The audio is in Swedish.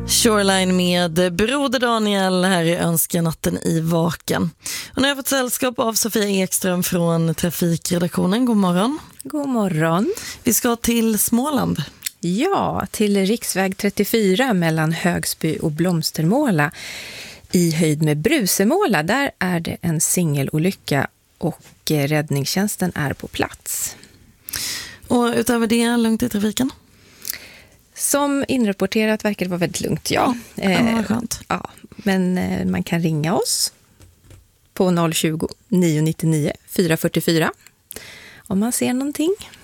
Shoreline med Broder Daniel här i Önskenatten i Vaken. Och nu har jag fått sällskap av Sofia Ekström från Trafikredaktionen. God morgon. God morgon. Vi ska till Småland. Ja, till riksväg 34 mellan Högsby och Blomstermåla i höjd med Brusemåla. Där är det en singelolycka och räddningstjänsten är på plats. Och utöver det, lugnt i trafiken? Som inrapporterat verkar det vara väldigt lugnt, ja. Vad skönt. Ja, men man kan ringa oss på 020 999 444 om man ser någonting.